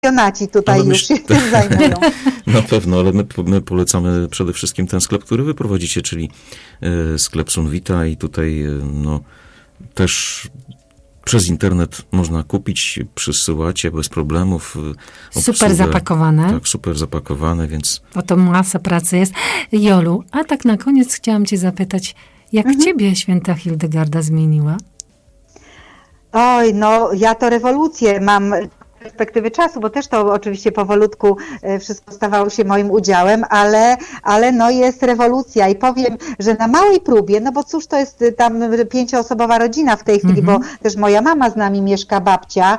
pasjonaci tutaj Ale już się tym zajmują. Na pewno, ale my polecamy przede wszystkim ten sklep, który wy prowadzicie, czyli sklep Sunvita i tutaj też przez internet można kupić, przysyłacie bez problemów. Super zapakowane. Tak, super zapakowane, więc... Bo to masa pracy jest. Jolu, a tak na koniec chciałam cię zapytać, jak ciebie święta Hildegarda zmieniła? Oj, no ja to rewolucję mam perspektywy czasu, bo też to oczywiście powolutku wszystko stawało się moim udziałem, ale no jest rewolucja i powiem, że na małej próbie, no bo cóż to jest tam 5-osobowa rodzina w tej chwili, bo też moja mama z nami mieszka, babcia,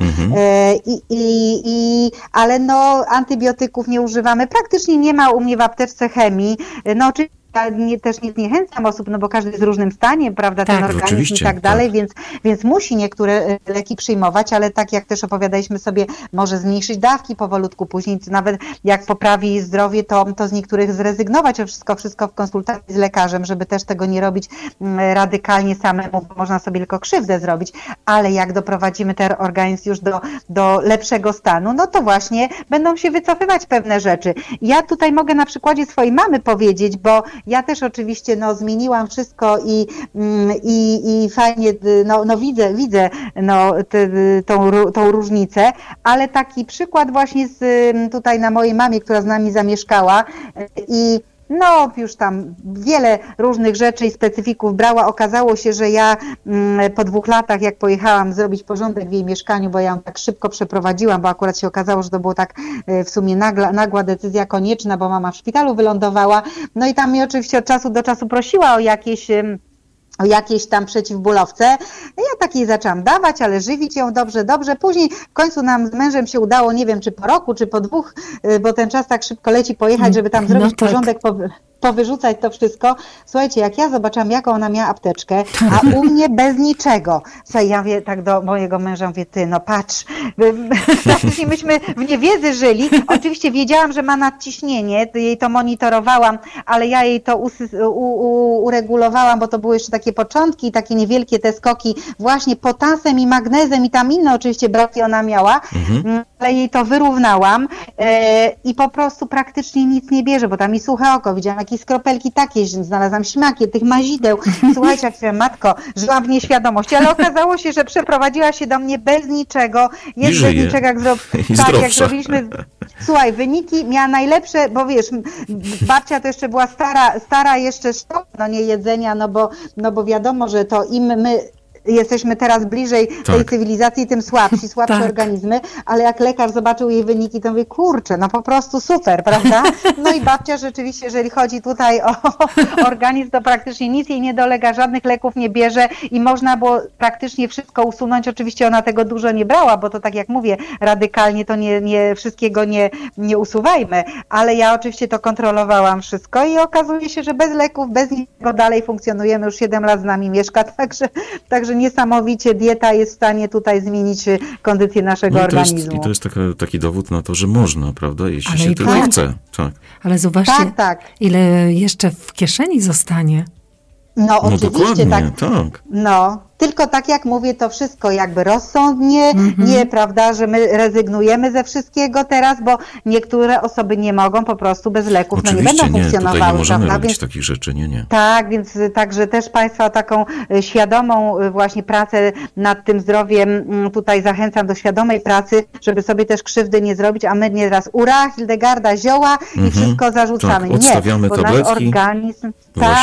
ale no antybiotyków nie używamy, praktycznie nie ma u mnie w apteczce chemii, no oczywiście ja też nie zniechęcam osób, no bo każdy jest w różnym stanie, prawda, ten organizm i tak dalej, więc musi niektóre leki przyjmować, ale tak jak też opowiadaliśmy sobie, może zmniejszyć dawki powolutku, później nawet jak poprawi zdrowie, to z niektórych zrezygnować, wszystko w konsultacji z lekarzem, żeby też tego nie robić radykalnie samemu, bo można sobie tylko krzywdę zrobić, ale jak doprowadzimy ten organizm już do lepszego stanu, no to właśnie będą się wycofywać pewne rzeczy. Ja tutaj mogę na przykładzie swojej mamy powiedzieć, bo ja też oczywiście zmieniłam wszystko i fajnie widzę tą różnicę, ale taki przykład właśnie tutaj na mojej mamie, która z nami zamieszkała i już tam wiele różnych rzeczy i specyfików brała. Okazało się, że ja po 2 latach, jak pojechałam zrobić porządek w jej mieszkaniu, bo ja ją tak szybko przeprowadziłam, bo akurat się okazało, że to było tak w sumie nagła decyzja konieczna, bo mama w szpitalu wylądowała. No i tam mnie oczywiście od czasu do czasu prosiła o jakieś tam przeciwbólowce. Ja takiej zaczęłam dawać, ale żywić ją dobrze. Później w końcu nam z mężem się udało, nie wiem czy po roku, czy po 2, bo ten czas tak szybko leci, pojechać, żeby tam zrobić porządek, powyrzucać to wszystko. Słuchajcie, jak ja zobaczyłam, jaką ona miała apteczkę, a u mnie bez niczego. Słuchaj, ja mówię tak do mojego męża, mówię, ty, no patrz, praktycznie myśmy w niewiedzy żyli. Oczywiście wiedziałam, że ma nadciśnienie, jej to monitorowałam, ale ja jej to uregulowałam, bo to były jeszcze takie początki i takie niewielkie te skoki właśnie potasem i magnezem i tam inne oczywiście braki ona miała, ale jej to wyrównałam i po prostu praktycznie nic nie bierze, bo tam i suche oko, widziałam jakieś skropelki takie, znalazłam śmakie, tych mazideł. Słuchajcie, jak się matko, żyłam w nieświadomości, ale okazało się, że przeprowadziła się do mnie bez niczego, jest bez niczego, jak zrobiliśmy. Słuchaj, wyniki miała najlepsze, bo wiesz, babcia to jeszcze była stara jeszcze szkoła, nie jedzenia, no bo wiadomo, że to im my jesteśmy teraz bliżej tej cywilizacji, tym słabsze organizmy, ale jak lekarz zobaczył jej wyniki, to mówi, kurczę, no po prostu super, prawda? No i babcia rzeczywiście, jeżeli chodzi tutaj o organizm, to praktycznie nic jej nie dolega, żadnych leków nie bierze i można było praktycznie wszystko usunąć. Oczywiście ona tego dużo nie brała, bo to tak jak mówię, radykalnie to nie wszystkiego nie usuwajmy, ale ja oczywiście to kontrolowałam wszystko i okazuje się, że bez leków, bez niczego dalej funkcjonujemy, już 7 lat z nami mieszka, także niesamowicie dieta jest w stanie tutaj zmienić kondycję naszego organizmu. I to jest taki dowód na to, że można, prawda, jeśli się tylko chce. Tak. Ale zobaczcie, ile jeszcze w kieszeni zostanie. No oczywiście, tak. Tylko tak jak mówię, to wszystko jakby rozsądnie, nie, prawda, że my rezygnujemy ze wszystkiego teraz, bo niektóre osoby nie mogą po prostu bez leków, oczywiście, nie będą funkcjonowały. Tutaj nie możemy prawda? robić takich rzeczy, nie. Tak, więc także też Państwa taką świadomą właśnie pracę nad tym zdrowiem tutaj zachęcam do świadomej pracy, żeby sobie też krzywdy nie zrobić, a my nie raz Hildegarda, zioła i wszystko zarzucamy. Tak, odstawiamy bo tabletki. nasz organizm,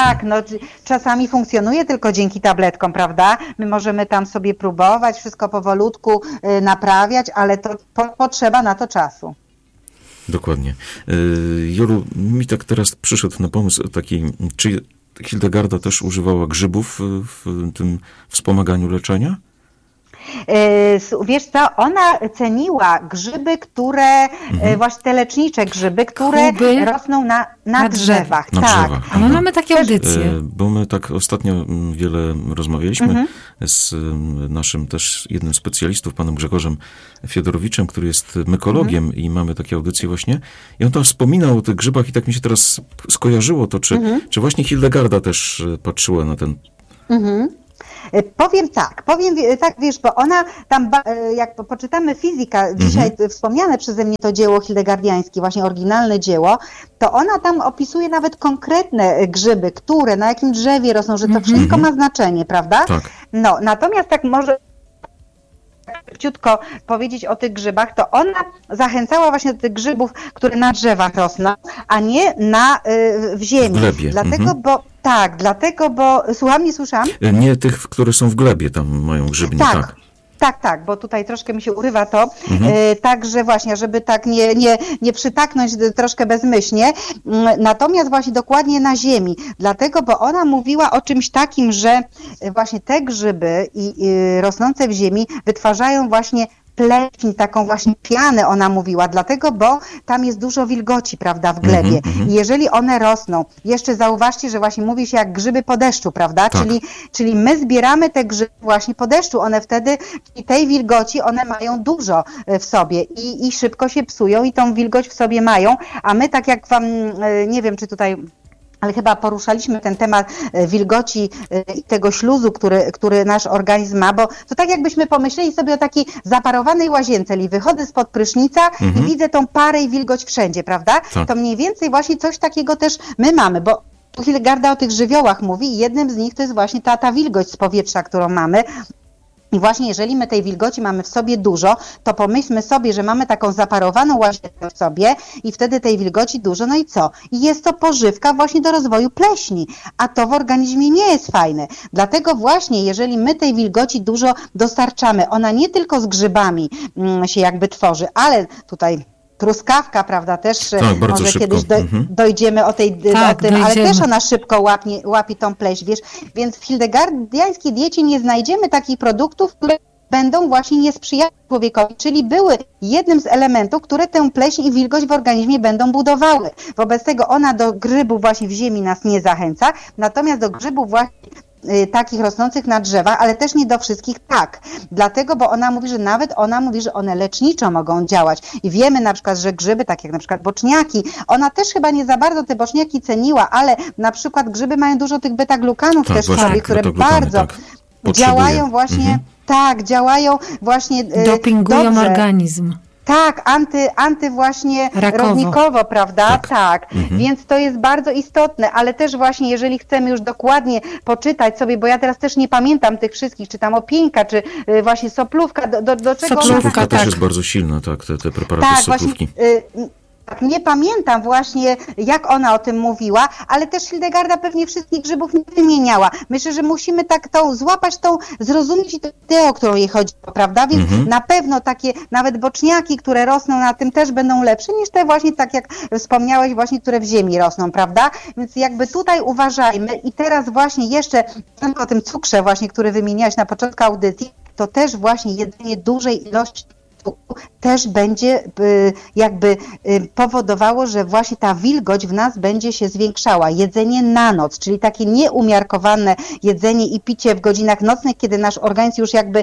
czasami funkcjonuje tylko dzięki tabletkom, prawda? My możemy tam sobie próbować, wszystko powolutku naprawiać, ale to potrzeba na to czasu. Dokładnie. Jolu, mi tak teraz przyszedł na pomysł taki, czy Hildegarda też używała grzybów w tym wspomaganiu leczenia? Wiesz co, ona ceniła grzyby, które, właśnie te lecznicze grzyby, które rosną na drzewach. Na drzewach. A my mamy takie audycje. Bo my tak ostatnio wiele rozmawialiśmy z naszym też jednym z specjalistów, panem Grzegorzem Fiodorowiczem, który jest mykologiem i mamy takie audycje właśnie. I on tam wspominał o tych grzybach i tak mi się teraz skojarzyło to, czy właśnie Hildegarda też patrzyła na ten Powiem tak, wiesz, bo ona tam, jak poczytamy fizyka, dzisiaj wspomniane przeze mnie to dzieło hildegardiańskie, właśnie oryginalne dzieło, to ona tam opisuje nawet konkretne grzyby, które, na jakim drzewie rosną, że to wszystko ma znaczenie, prawda? Tak. No, natomiast tak może króciutko powiedzieć o tych grzybach, to ona zachęcała właśnie do tych grzybów, które na drzewach rosną, a nie w ziemi. W glebie. Dlatego, bo słucham, nie słyszałam? Nie tych, które są w glebie, tam mają grzybnie, tak. Tak, bo tutaj troszkę mi się urywa to, także właśnie, żeby tak nie przytaknąć troszkę bezmyślnie, natomiast właśnie dokładnie na ziemi, dlatego, bo ona mówiła o czymś takim, że właśnie te grzyby rosnące w ziemi wytwarzają właśnie pleśń, taką właśnie pianę ona mówiła, dlatego, bo tam jest dużo wilgoci, prawda, w glebie. I jeżeli one rosną, jeszcze zauważcie, że właśnie mówi się jak grzyby po deszczu, prawda, tak. czyli my zbieramy te grzyby właśnie po deszczu, one wtedy, i tej wilgoci, one mają dużo w sobie i szybko się psują i tą wilgoć w sobie mają, a my tak jak wam, nie wiem, czy tutaj ale chyba poruszaliśmy ten temat wilgoci i tego śluzu, który nasz organizm ma, bo to tak jakbyśmy pomyśleli sobie o takiej zaparowanej łazience, czyli wychodzę spod prysznica i widzę tą parę i wilgoć wszędzie, prawda? Tak. To mniej więcej właśnie coś takiego też my mamy, bo tu Hildegarda o tych żywiołach mówi i jednym z nich to jest właśnie ta wilgoć z powietrza, którą mamy. I właśnie jeżeli my tej wilgoci mamy w sobie dużo, to pomyślmy sobie, że mamy taką zaparowaną łazienkę w sobie i wtedy tej wilgoci dużo, no i co? I jest to pożywka właśnie do rozwoju pleśni, a to w organizmie nie jest fajne. Dlatego właśnie, jeżeli my tej wilgoci dużo dostarczamy, ona nie tylko z grzybami się jakby tworzy, ale tutaj truskawka, prawda, też może szybko. Kiedyś dojdziemy o tym, ale też ona szybko łapie tą pleśń, wiesz, więc w hildegardiańskiej diecie nie znajdziemy takich produktów, które będą właśnie nie sprzyjać człowiekowi, czyli były jednym z elementów, które tę pleśń i wilgoć w organizmie będą budowały. Wobec tego ona do grzybów właśnie w ziemi nas nie zachęca, natomiast do grzybów właśnie takich rosnących na drzewach, ale też nie do wszystkich tak. Dlatego, bo ona mówi, że one leczniczo mogą działać. I wiemy na przykład, że grzyby, tak jak na przykład boczniaki, ona też chyba nie za bardzo te boczniaki ceniła, ale na przykład grzyby mają dużo tych beta-glukanów też w sobie, które bardzo działają właśnie, działają właśnie dopingują dobrze. Organizm. Tak, anty właśnie rodnikowo, prawda? Tak. Więc to jest bardzo istotne, ale też właśnie jeżeli chcemy już dokładnie poczytać sobie, bo ja teraz też nie pamiętam tych wszystkich, czy tam opieńka, czy właśnie soplówka, do czego soplówka też jest bardzo silna, tak, te preparaty z soplówki. Właśnie, nie pamiętam właśnie, jak ona o tym mówiła, ale też Hildegarda pewnie wszystkich grzybów nie wymieniała. Myślę, że musimy tak zrozumieć ideę, o którą jej chodzi, prawda? Więc na pewno takie nawet boczniaki, które rosną na tym, też będą lepsze niż te właśnie, tak jak wspomniałeś, właśnie, które w ziemi rosną, prawda? Więc jakby tutaj uważajmy i teraz właśnie jeszcze o tym cukrze właśnie, który wymieniałaś na początku audycji, to też właśnie jedzenie dużej ilości też będzie jakby powodowało, że właśnie ta wilgoć w nas będzie się zwiększała. Jedzenie na noc, czyli takie nieumiarkowane jedzenie i picie w godzinach nocnych, kiedy nasz organizm już jakby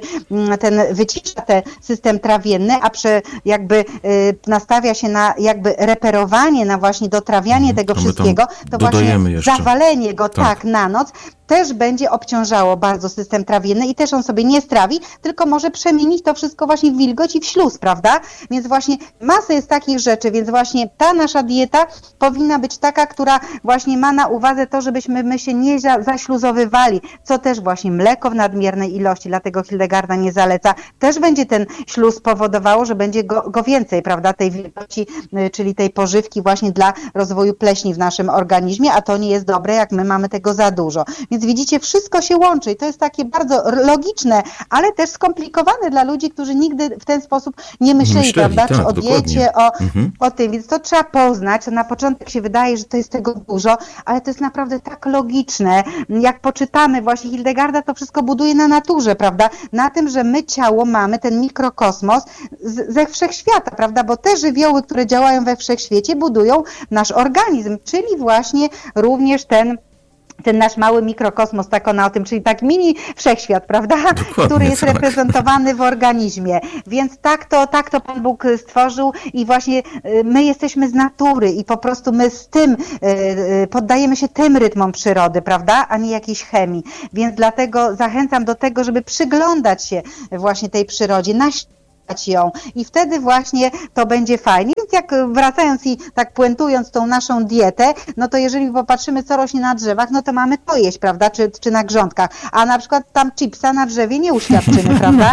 wycisza ten system trawienny, a jakby nastawia się na jakby reperowanie, na właśnie dotrawianie tego wszystkiego, to właśnie zawalenie go tak na noc też będzie obciążało bardzo system trawienny i też on sobie nie strawi, tylko może przemienić to wszystko właśnie w wilgoć i w śluz, prawda? Więc właśnie masa jest takich rzeczy, więc właśnie ta nasza dieta powinna być taka, która właśnie ma na uwadze to, żebyśmy my się nie zaśluzowywali, co też właśnie mleko w nadmiernej ilości, dlatego Hildegarda nie zaleca, też będzie ten śluz powodowało, że będzie go więcej, prawda, tej wilgoci, czyli tej pożywki właśnie dla rozwoju pleśni w naszym organizmie, a to nie jest dobre, jak my mamy tego za dużo. Więc widzicie, wszystko się łączy i to jest takie bardzo logiczne, ale też skomplikowane dla ludzi, którzy nigdy w ten sposób nie myśleli, prawda? Tak, czy o diecie, o tym, więc to trzeba poznać. Na początek się wydaje, że to jest tego dużo, ale to jest naprawdę tak logiczne. Jak poczytamy, właśnie Hildegarda to wszystko buduje na naturze, prawda? Na tym, że my ciało mamy, ten mikrokosmos ze wszechświata, prawda? Bo te żywioły, które działają we wszechświecie, budują nasz organizm, czyli właśnie również ten ten nasz mały mikrokosmos, tak ona o tym, czyli tak mini wszechświat, prawda? Dokładnie, który jest tak. reprezentowany w organizmie. Więc tak to Pan Bóg stworzył i właśnie my jesteśmy z natury i po prostu my z tym poddajemy się tym rytmom przyrody, prawda? A nie jakiejś chemii. Więc dlatego zachęcam do tego, żeby przyglądać się właśnie tej przyrodzie, ją i wtedy właśnie to będzie fajnie. Więc jak wracając i tak puentując tą naszą dietę, no to jeżeli popatrzymy, co rośnie na drzewach, no to mamy to jeść, prawda, czy na grządkach, a na przykład tam chipsa na drzewie nie uświadczymy, prawda?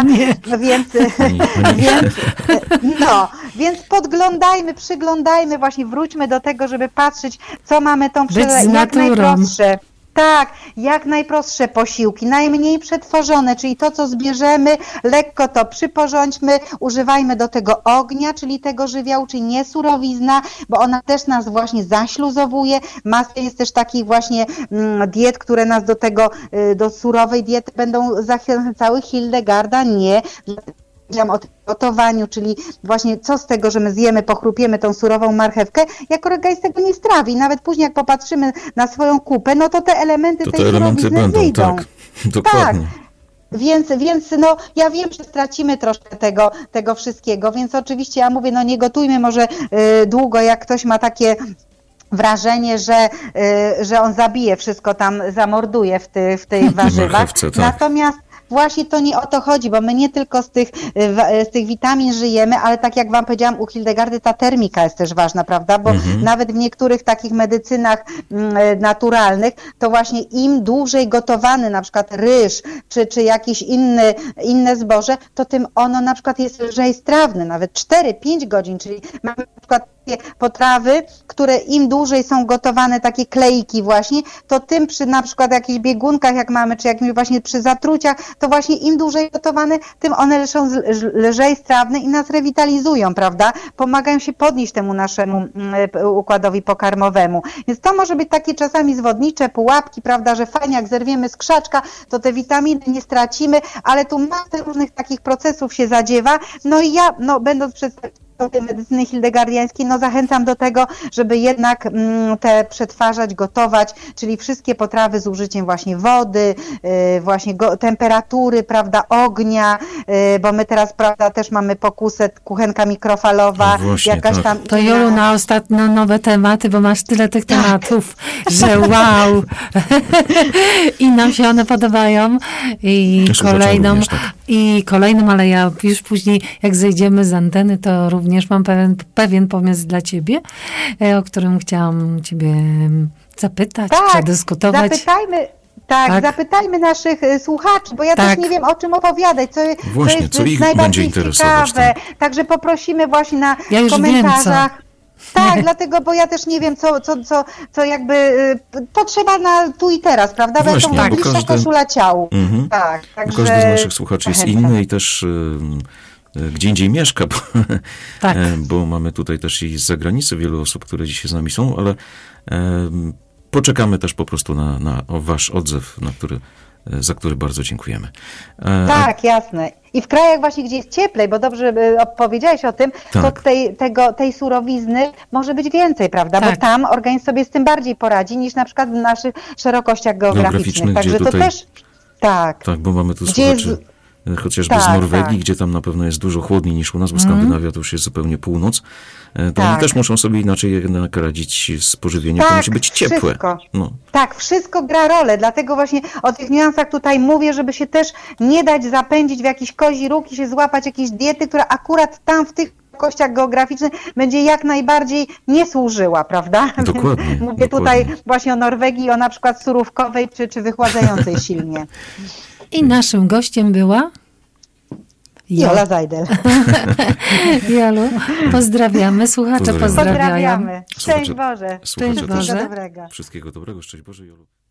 Więc podglądajmy, przyglądajmy, właśnie wróćmy do tego, żeby patrzeć, co mamy tą przyrodę, jak najprostsze. Tak, jak najprostsze posiłki, najmniej przetworzone, czyli to, co zbierzemy, lekko to przyporządźmy, używajmy do tego ognia, czyli tego żywiołu, czyli nie surowizna, bo ona też nas właśnie zaśluzowuje. Masa jest też takich właśnie diet, które nas do tego, do surowej diety będą zachęcały. Hildegarda nie. Powiedziałam o tym gotowaniu, czyli właśnie co z tego, że my zjemy, pochrupiemy tą surową marchewkę, jak organizm tego nie strawi. Nawet później jak popatrzymy na swoją kupę, no to te elementy tej surowizny wyjdą. Tak, dokładnie. Tak. Więc no ja wiem, że stracimy troszkę tego wszystkiego, więc oczywiście ja mówię, no nie gotujmy może długo, jak ktoś ma takie wrażenie, że on zabije wszystko tam, zamorduje w tej warzywach. Marchewce, tak. Natomiast właśnie to nie o to chodzi, bo my nie tylko z tych witamin żyjemy, ale tak jak wam powiedziałam, u Hildegardy ta termika jest też ważna, prawda? Bo nawet w niektórych takich medycynach naturalnych, to właśnie im dłużej gotowany na przykład ryż, czy jakieś inne zboże, to tym ono na przykład jest lżej strawne, nawet 4-5 godzin, czyli mamy na przykład potrawy, które im dłużej są gotowane, takie klejki właśnie, to tym przy na przykład jakichś biegunkach, jak mamy, czy jakimś właśnie przy zatruciach, to właśnie im dłużej gotowane, tym one są lżej strawne i nas rewitalizują, prawda? Pomagają się podnieść temu naszemu układowi pokarmowemu. Więc to może być takie czasami zwodnicze pułapki, prawda, że fajnie jak zerwiemy z krzaczka, to te witaminy nie stracimy, ale tu masę różnych takich procesów się zadziewa. No i ja, będąc przedstawicielem tej medycyny hildegardiańskiej, zachęcam do tego, żeby jednak te przetwarzać, gotować, czyli wszystkie potrawy z użyciem właśnie wody, właśnie temperatury, prawda, ognia, bo my teraz, prawda, też mamy pokusę kuchenka mikrofalowa, właśnie, jakaś tam... To Jolu, na ostatnio nowe tematy, bo masz tyle tych tematów, że wow! I nam się one podobają. I kolejną, ale ja już później, jak zejdziemy z anteny, to również mam pewien pomysł dla ciebie, o którym chciałam ciebie zapytać, przedyskutować. Zapytajmy naszych słuchaczy, bo ja też nie wiem, o czym opowiadać, co jest najbardziej ciekawe. Także poprosimy właśnie na komentarzach. Wiem, tak, dlatego, bo ja też nie wiem, co jakby potrzeba na tu i teraz, prawda? Właśnie, bo najbliższa koszula ciału. Tak, także każdy z naszych słuchaczy jest inny i też gdzie indziej mieszka, bo mamy tutaj też i z zagranicy wielu osób, które dzisiaj z nami są, ale poczekamy też po prostu na wasz odzew, za który bardzo dziękujemy. Tak, jasne. I w krajach właśnie, gdzie jest cieplej, bo dobrze powiedziałeś o tym, to tej surowizny może być więcej, prawda? Bo tam organizm sobie z tym bardziej poradzi niż na przykład w naszych szerokościach geograficznych. Także to też... Tak, bo mamy tu słuchaczy chociażby z Norwegii, gdzie tam na pewno jest dużo chłodniej niż u nas, bo Skandynawia to już jest zupełnie północ. To oni też muszą sobie inaczej jednak radzić z pożywieniem, to musi być ciepłe. Wszystko. Tak, wszystko gra rolę, dlatego właśnie o tych niuansach tutaj mówię, żeby się też nie dać zapędzić w jakiś kozi róg i się złapać jakiejś diety, która akurat tam w tych kościach geograficznych będzie jak najbardziej nie służyła, prawda? Dokładnie. Mówię tutaj właśnie o Norwegii, o na przykład surówkowej czy wychładzającej silnie. I naszym gościem była Jola Zajdel. Jolu, pozdrawiamy. Słuchacze pozdrawiają. Szczęść Boże. Słuchacze Szczęść Boże. Dobrego. Wszystkiego dobrego. Szczęść Boże, Jolu.